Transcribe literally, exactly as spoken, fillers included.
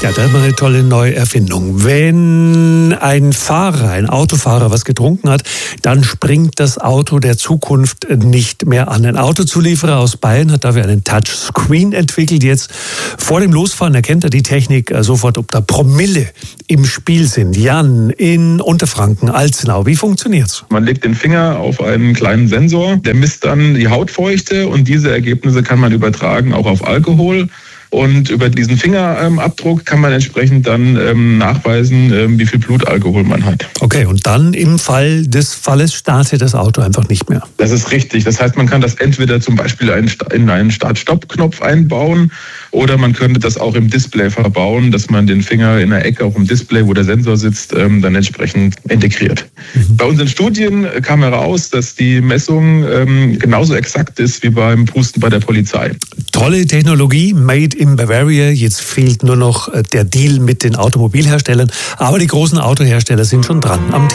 Ja, das ist mal eine tolle neue Erfindung. Wenn ein Fahrer, ein Autofahrer was getrunken hat, dann springt das Auto der Zukunft nicht mehr an. Ein Autozulieferer aus Bayern hat dafür einen Touchscreen entwickelt. Jetzt vor dem Losfahren erkennt er die Technik sofort, ob da Promille im Spiel sind. Jan, in Unterfranken, Alzenau, wie funktioniert's? Man legt den Finger auf einen kleinen Sensor, der misst dann die Hautfeuchte und diese Ergebnisse kann man übertragen auch auf Alkohol. Und über diesen Fingerabdruck kann man entsprechend dann ähm, nachweisen, ähm, wie viel Blutalkohol man hat. Okay, und dann im Fall des Falles startet das Auto einfach nicht mehr. Das ist richtig. Das heißt, man kann das entweder zum Beispiel in einen Start-Stopp-Knopf einbauen oder man könnte das auch im Display verbauen, dass man den Finger in der Ecke auch im Display, wo der Sensor sitzt, ähm, dann entsprechend integriert. Mhm. Bei unseren Studien kam heraus, dass die Messung ähm, genauso exakt ist wie beim Pusten bei der Polizei. Tolle Technologie, made in Bavaria. Jetzt fehlt nur noch der Deal mit den Automobilherstellern. Aber die großen Autohersteller sind schon dran am Thema.